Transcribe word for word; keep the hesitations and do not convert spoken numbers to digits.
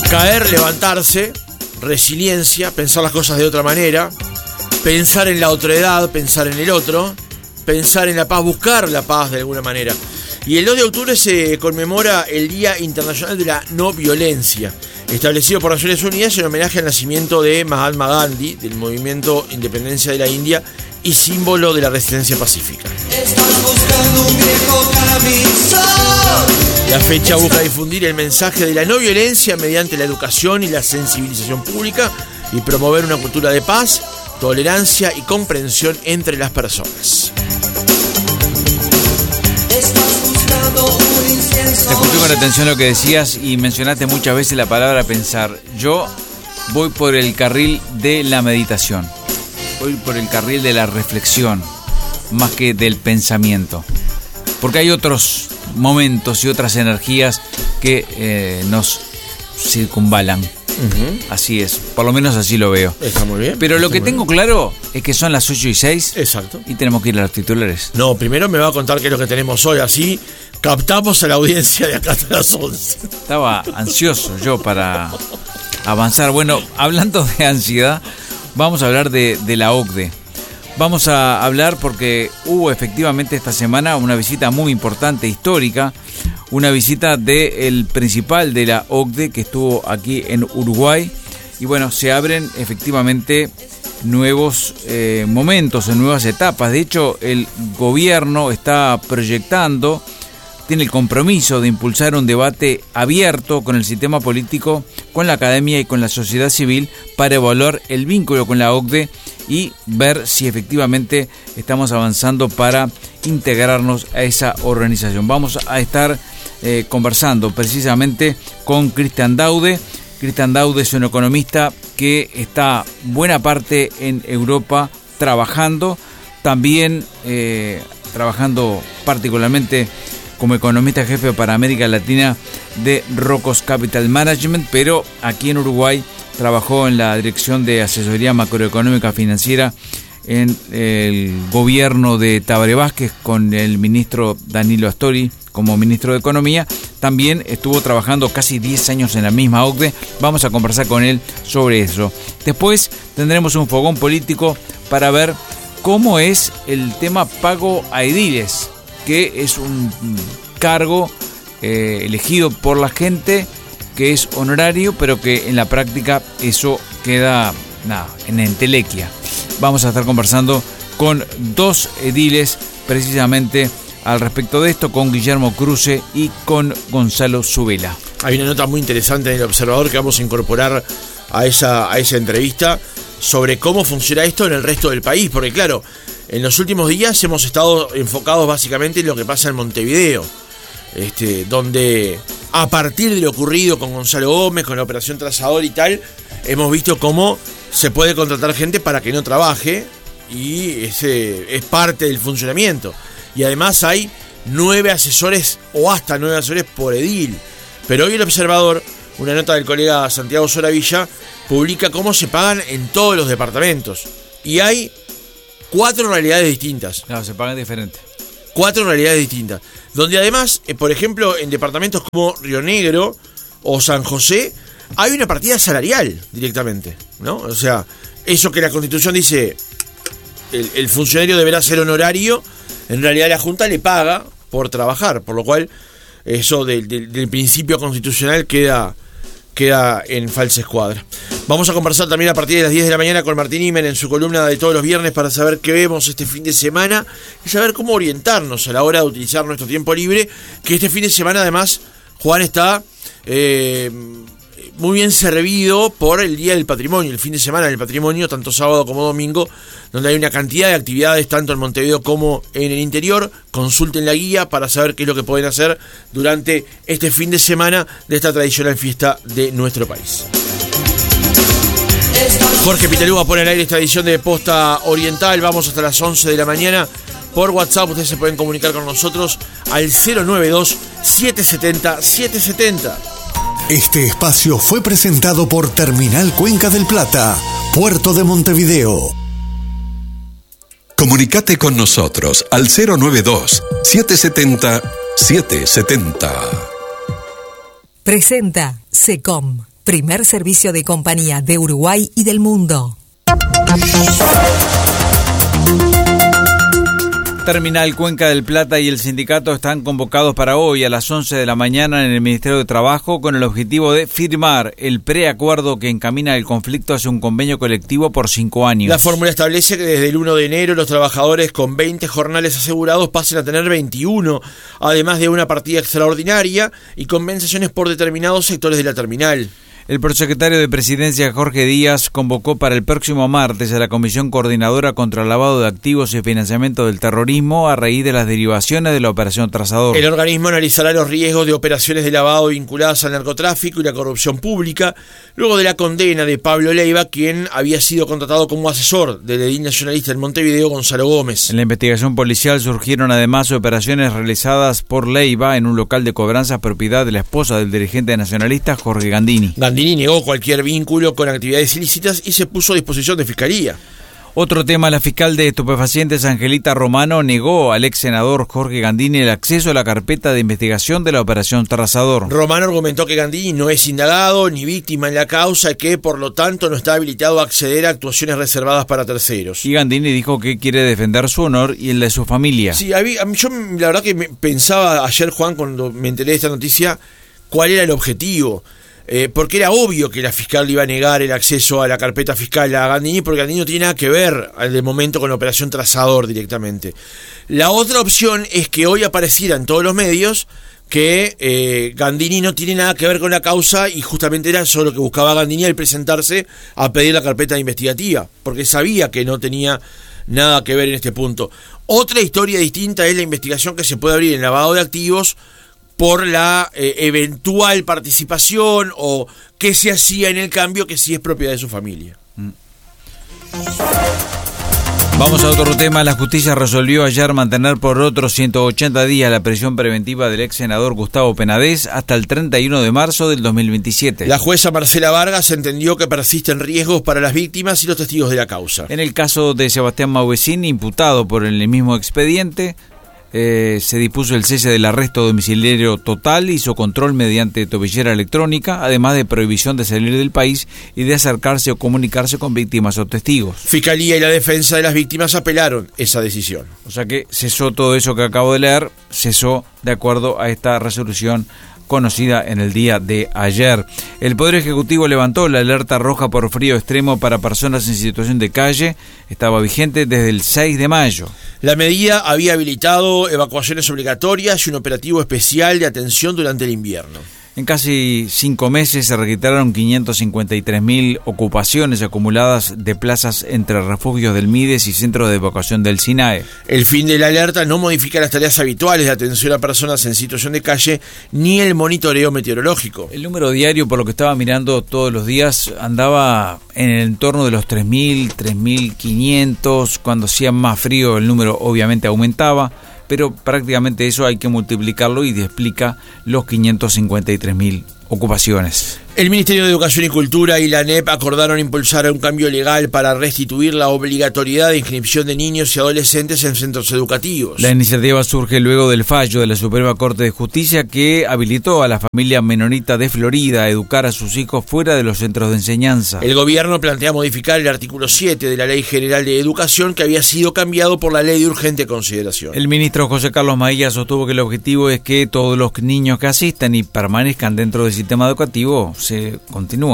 Caer, levantarse, resiliencia, pensar las cosas de otra manera, pensar en la otredad, pensar en el otro, pensar en la paz, buscar la paz de alguna manera. Y el dos de octubre se conmemora el Día Internacional de la No Violencia, establecido por Naciones Unidas en homenaje al nacimiento de Mahatma Gandhi, del movimiento Independencia de la India y símbolo de la resistencia pacífica. Estás buscando un viejo camisón. La fecha busca difundir el mensaje de la no violencia mediante la educación y la sensibilización pública y promover una cultura de paz, tolerancia y comprensión entre las personas. Te escuché con atención lo que decías y mencionaste muchas veces la palabra pensar. Yo voy por el carril de la meditación, voy por el carril de la reflexión, más que del pensamiento. Porque hay otros momentos y otras energías que eh, nos circunvalan. Uh-huh. Así es, por lo menos así lo veo. Está muy bien. Pero lo que tengo bien. claro es que son las ocho y seis. Exacto. Y tenemos que ir a los titulares. No, primero me va a contar qué es lo que tenemos hoy, así captamos a la audiencia de acá hasta las once. Estaba ansioso yo para avanzar. Bueno, hablando de ansiedad, vamos a hablar de, de la O C D E. Vamos a hablar porque hubo efectivamente esta semana una visita muy importante, histórica, una visita del principal de la O C D E que estuvo aquí en Uruguay. Y bueno, se abren efectivamente nuevos eh, momentos, nuevas etapas. De hecho, el gobierno está proyectando, tiene el compromiso de impulsar un debate abierto con el sistema político, con la academia y con la sociedad civil para evaluar el vínculo con la O C D E y ver si efectivamente estamos avanzando para integrarnos a esa organización. Vamos a estar eh, conversando precisamente con Cristian Daude. Cristian Daude es un economista que está buena parte en Europa trabajando, también eh, trabajando particularmente como economista jefe para América Latina de Rocos Capital Management, pero aquí en Uruguay trabajó en la Dirección de Asesoría Macroeconómica Financiera en el gobierno de Tabaré Vázquez con el ministro Danilo Astori como ministro de Economía. También estuvo trabajando casi diez años en la misma O C D E. Vamos a conversar con él sobre eso. Después tendremos un fogón político para ver cómo es el tema pago a ediles, que es un cargo eh, elegido por la gente, que es honorario, pero que en la práctica eso queda nada, en entelequia. Vamos a estar conversando con dos ediles precisamente al respecto de esto, con Guillermo Cruce y con Gonzalo Zubela. Hay una nota muy interesante en El Observador que vamos a incorporar a esa, a esa entrevista sobre cómo funciona esto en el resto del país, porque claro, en los últimos días hemos estado enfocados básicamente en lo que pasa en Montevideo, este, donde a partir de lo ocurrido con Gonzalo Gómez, con la operación Trazador y tal, hemos visto cómo se puede contratar gente para que no trabaje y ese es parte del funcionamiento. Y además hay nueve asesores o hasta nueve asesores por edil. Pero hoy El Observador, una nota del colega Santiago Soravilla, publica cómo se pagan en todos los departamentos. Y hay cuatro realidades distintas. No, se pagan diferente. Cuatro realidades distintas. Donde además, eh, por ejemplo, en departamentos como Río Negro o San José, hay una partida salarial directamente, ¿no? O sea, eso que la Constitución dice, el, el funcionario deberá ser honorario, en realidad la Junta le paga por trabajar, por lo cual eso del, del, del principio constitucional queda, queda en falsa escuadra. Vamos a conversar también a partir de las diez de la mañana con Martín Imen en su columna de todos los viernes para saber qué vemos este fin de semana y saber cómo orientarnos a la hora de utilizar nuestro tiempo libre, que este fin de semana además Juan está eh, muy bien servido por el Día del Patrimonio, el fin de semana del Patrimonio, tanto sábado como domingo, donde hay una cantidad de actividades tanto en Montevideo como en el interior. Consulten la guía para saber qué es lo que pueden hacer durante este fin de semana de esta tradicional fiesta de nuestro país. Jorge Pitalú va a poner al aire esta edición de Posta Oriental. Vamos hasta las once de la mañana. Por WhatsApp ustedes se pueden comunicar con nosotros al cero nueve dos, siete siete cero, siete siete cero. Este espacio fue presentado por Terminal Cuenca del Plata, Puerto de Montevideo. Comunicate con nosotros al cero nueve dos, siete siete cero, siete siete cero. Presenta SECOM, primer servicio de compañía de Uruguay y del mundo. Terminal Cuenca del Plata y el sindicato están convocados para hoy a las once de la mañana en el Ministerio de Trabajo con el objetivo de firmar el preacuerdo que encamina el conflicto hacia un convenio colectivo por cinco años. La fórmula establece que desde el primero de enero los trabajadores con veinte jornales asegurados pasen a tener veintiuno, además de una partida extraordinaria y compensaciones por determinados sectores de la terminal. El prosecretario de Presidencia, Jorge Díaz, convocó para el próximo martes a la Comisión Coordinadora contra el Lavado de Activos y Financiamiento del Terrorismo a raíz de las derivaciones de la Operación Trazador. El organismo analizará los riesgos de operaciones de lavado vinculadas al narcotráfico y la corrupción pública, luego de la condena de Pablo Leiva, quien había sido contratado como asesor del edil nacionalista en Montevideo, Gonzalo Gómez. En la investigación policial surgieron además operaciones realizadas por Leiva en un local de cobranza propiedad de la esposa del dirigente nacionalista, Jorge Gandini. Gandini negó cualquier vínculo con actividades ilícitas y se puso a disposición de Fiscalía. Otro tema, la fiscal de estupefacientes Angelita Romano negó al ex senador Jorge Gandini el acceso a la carpeta de investigación de la Operación Trazador. Romano argumentó que Gandini no es indagado ni víctima en la causa y que por lo tanto no está habilitado a acceder a actuaciones reservadas para terceros. Y Gandini dijo que quiere defender su honor y el de su familia. Sí, a mí, a mí, yo la verdad que me pensaba ayer, Juan, cuando me enteré de esta noticia, cuál era el objetivo. Eh, porque era obvio que la fiscal le iba a negar el acceso a la carpeta fiscal a Gandini, porque Gandini no tiene nada que ver de momento con la Operación Trazador directamente. La otra opción es que hoy apareciera en todos los medios que eh, Gandini no tiene nada que ver con la causa y justamente era eso lo que buscaba Gandini al presentarse a pedir la carpeta investigativa, porque sabía que no tenía nada que ver en este punto. Otra historia distinta es la investigación que se puede abrir en lavado de activos por la eh, eventual participación o qué se hacía en el cambio que sí es propiedad de su familia. Vamos a otro tema. La justicia resolvió ayer mantener por otros ciento ochenta días la prisión preventiva del ex senador Gustavo Penades hasta el treinta y uno de marzo del dos mil veintisiete. La jueza Marcela Vargas entendió que persisten riesgos para las víctimas y los testigos de la causa. En el caso de Sebastián Mauvesin, imputado por el mismo expediente, Eh, se dispuso el cese del arresto domiciliario total y su control mediante tobillera electrónica, además de prohibición de salir del país y de acercarse o comunicarse con víctimas o testigos. Fiscalía y la defensa de las víctimas apelaron esa decisión. O sea que cesó todo eso que acabo de leer, cesó de acuerdo a esta resolución conocida en el día de ayer. El Poder Ejecutivo levantó la alerta roja por frío extremo para personas en situación de calle. Estaba vigente desde el seis de mayo. La medida había habilitado evacuaciones obligatorias y un operativo especial de atención durante el invierno. En casi cinco meses se registraron quinientas cincuenta y tres mil ocupaciones acumuladas de plazas entre refugios del Mides y centros de evacuación del SINAE. El fin de la alerta no modifica las tareas habituales de atención a personas en situación de calle ni el monitoreo meteorológico. El número diario, por lo que estaba mirando todos los días, andaba en el entorno de los tres mil, tres mil quinientos. Cuando hacía más frío el número obviamente aumentaba, pero prácticamente eso hay que multiplicarlo y explica los quinientas cincuenta y tres mil ocupaciones. El Ministerio de Educación y Cultura y la A N E P acordaron impulsar un cambio legal para restituir la obligatoriedad de inscripción de niños y adolescentes en centros educativos. La iniciativa surge luego del fallo de la Suprema Corte de Justicia que habilitó a la familia menonita de Florida a educar a sus hijos fuera de los centros de enseñanza. El gobierno plantea modificar el artículo siete de la Ley General de Educación, que había sido cambiado por la Ley de Urgente Consideración. El ministro José Carlos Maía sostuvo que el objetivo es que todos los niños que asistan y permanezcan dentro del sistema educativo se continúen